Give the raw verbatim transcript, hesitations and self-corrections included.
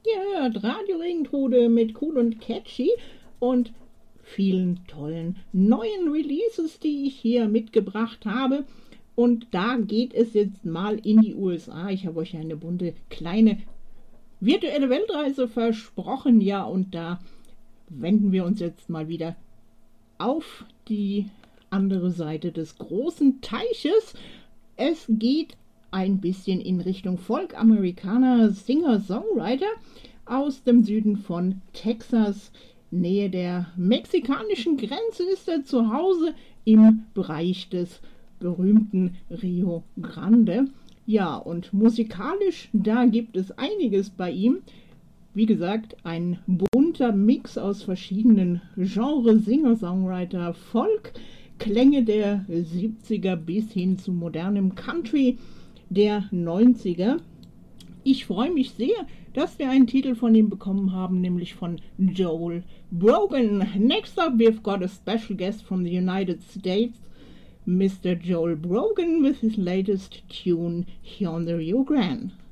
Ihr hört Radio Regentrode mit Cool und Catchy und vielen tollen neuen Releases, die ich hier mitgebracht habe. Und da geht es jetzt mal in die U S A. Ich habe euch eine bunte kleine virtuelle Weltreise versprochen. Ja, und da wenden wir uns jetzt mal wieder auf die andere Seite des großen Teiches. Es geht ein bisschen in Richtung Folk-Amerikaner, Singer-Songwriter aus dem Süden von Texas. Nähe der mexikanischen Grenze ist er zu Hause im Bereich des berühmten Rio Grande. Ja, und musikalisch, da gibt es einiges bei ihm. Wie gesagt, ein bunter Mix aus verschiedenen Genres, Singer-Songwriter, Folk, Klänge der siebziger bis hin zu modernem Country der neunziger. Ich freue mich sehr, dass wir einen Titel von ihm bekommen haben, nämlich von Joel Brogan. Next up, we've got a special guest from the United States, Mister Joel Brogan, with his latest tune here on the Rio Grande.